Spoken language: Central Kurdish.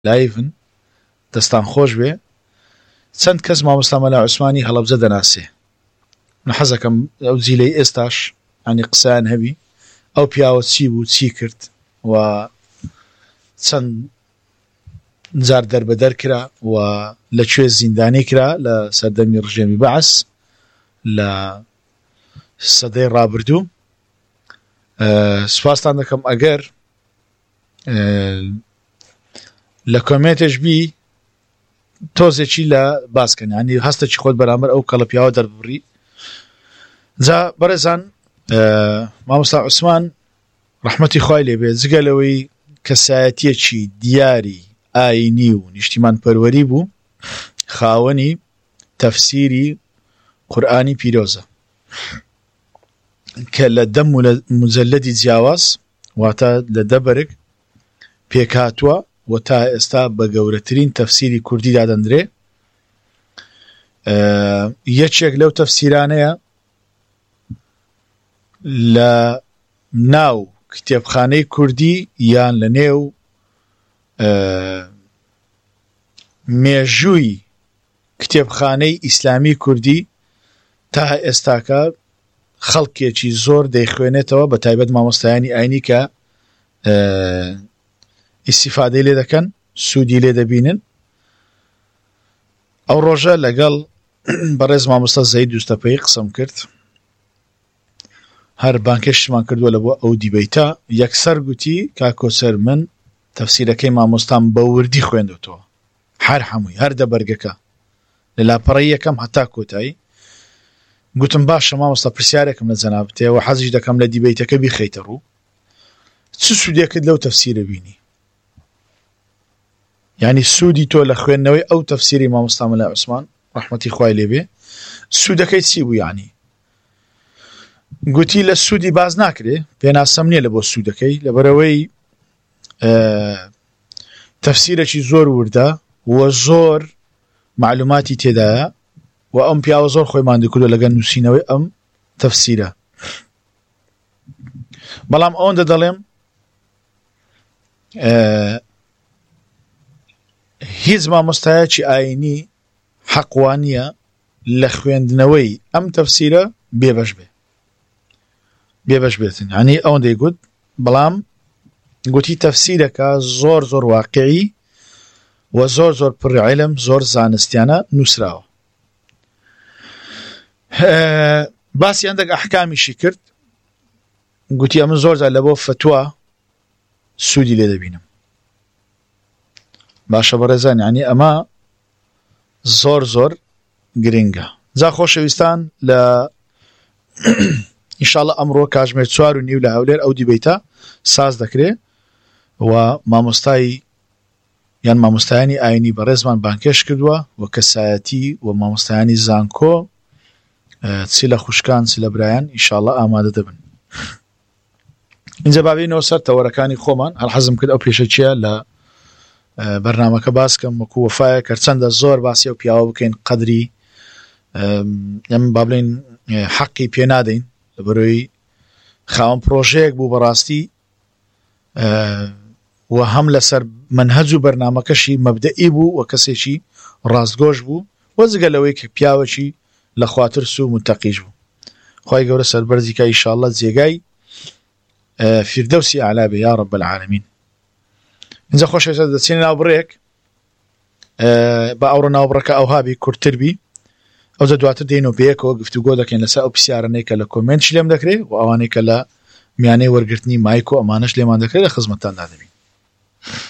لایڤن دەستان خۆش بێ چەند کەس مامۆستا مەلا عوسمانی هەڵەبجە دەناسێ من حەزەکەم ئەو جیلەی ئێستاش ینی قسەیان هەبی ئەو پیاوە چی بوو چی کرد و چەند جار دەربەدەر کرا و لەکوێ زیندانی کرا لە سەردەمی ڕژێمی بەعەس لە سەدەی ڕابردوو سوپاستان دەکەم ئەگەر لە کۆمێنتێش بی تۆزێکی لە باسکەن ینی هەستێکی خۆت بەرامبەر ئەو کەڵە پیاوە دەربڕی جا بەڕێزان مامۆستا عوسمان ڕەحمەتی خوای لێبێ جگەلەوەی کەسایەتیەکی دیاری ئاینی و نیشتیمان پەروەری بوو خاوەنی تەفسیری قورئانی پیرۆزە کە لە دە مجەللەدی جیاواز واتە لە دە بەرگ پێکهاتووە و تا ئێستا بە گەورەترین تەفسیری کوردی دادەندرێ یەکێک لەو تەفسیرانەیە لە ناو کتێبخانەی کوردی یان لە نێو مێژووی کتێبخانەی ئیسلامی کوردی تا ئێستاکە خەڵکێکی زۆر دەیخوێنێتەوە بە تایبەت مامۆستایانی ئاینی کە ئیستیفادەی لێ دەکەن سوودی لێ دەبینن ئەو ڕۆژە لەگەڵ بەڕێز مامۆستا زەید دووستەپەی قسەم کرد هەر بانکێشتمان کردووە لە بۆ ئەو دیبەیتە یەکسەر گوتی کاکۆسەر من تەفسیرەکەی مامۆستام بە وردی خوێندوتەوە هەر هەمووی هەر دەبەرگەکە لە لاپەڕەی یەکەم هەتا کۆتایی گوتم باشە مامۆستا پرسیارێکم لە جەنابەت و حەزیش دەکەم لە دیبەیتەکە بیخەیتە ڕوو چ سوودێکت لەو تەفسیرە بینی ینی سوودی تۆ لە خوێندنەوەی ئەو تەفسیری مامۆستا مەلا عوسمان ڕەحمەتی خوای لێبێ سوودەکەی چی بوو یعنی گوتی لە سوودی باز ناکرێ پێناسەم نییە لە بۆ سوودەکەی لەبەرەوەی تەفسیرێکی زۆر وردە و زۆر معلوماتی تێدایە و ئەم پیاوە زۆر خۆیمان دەکردو لەگەڵ نووسینەوەی ئەم تەفسیرە بەڵام ئەوەندە دەڵێم هیچ مامۆستایەکی ئاینی حەقوانیە لە خوێندنەوەی ئەم تەفسیرە بێبەش بێتن ینی ئەوەندەی گوت بەڵام گوتی تەفسیرەکە زۆر زۆر واقعی و زۆر زۆر پڕعیلم زۆر زانستیانە نووسراوە باسی هەندێک ئەحکامیشی کرد گوتی ئەمن زۆرجار لە بۆ فتووە سوودی لێ دەبینم باشە بەڕێزان ینی ئەمە زۆر زۆر گرنگە جا خۆشەویستان لە ئینشاڵڵا ئەمڕۆ کاتژمێر 4:30 لە هەولێر ئەو دیبەیتە ساز دەکرێ و مامۆستایی یان مامۆستایانی ئاینی بەڕێزمان بانکێش کردووە و کەسایەتی و مامۆستایانی زانکۆ چی لە خوشکان چی لە برایان ئینشاڵڵا ئامادە دەبن اینجا بابینەوە سەر تەوەرەکانی خۆمان هەڵحەزم کرد ئەو پێشە چیە لە بەرنامەکە باسکەم وەکو وەفایە کەرچەندە زۆر باسی و پیاوە بکەین قەدری ئەم با بڵێن حەقی پێ نادەین لەبەرەوەی خاوەن پرۆژەیەک بوو بەڕاستی و هەم لەسەر منهەج و بەرنامەکەشی مەبدەئی بوو و کەسێکی ڕاستگۆش بوو و جگەلەوەی کە پیاوەکی لە خواترس و متەقیش بوو خوای گەورە سەربەرزی کە ئینشاءڵڵا جێگای فیردەوسی ئەعلا بێ یا رب العالمین اینجا خۆشەویستان دەچێنە ناو بڕێک بە ئەوڕۆ ناوبڕەکە ئەوهابی کورتتر بی ئەوجا دواتر دێنەوە پێیەکەوە گفتوگۆ دەکەین لەسەر ئەو پرسیارانەی کە لە کۆمنتش لێم دەکرێت و ئەوانەی کە لە میانەی وەرگرتنی مایک و ئەمانەش لێمان دەکرێت لە خزمەتتاندا دەبین